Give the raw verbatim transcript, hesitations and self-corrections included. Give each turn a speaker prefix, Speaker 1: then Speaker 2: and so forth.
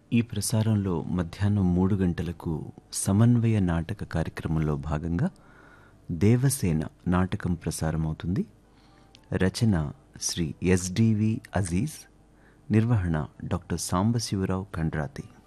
Speaker 1: ఈ ప్రసారంలో మధ్యాహ్నం మూడు గంటలకు సమన్వయ నాటక కార్యక్రమంలో భాగంగా దేవసేన నాటకం ప్రసారమవుతుంది. రచన శ్రీ ఎస్డివి అజీజ్, నిర్వహణ డాక్టర్ సాంబశివరావు కండ్రాతి.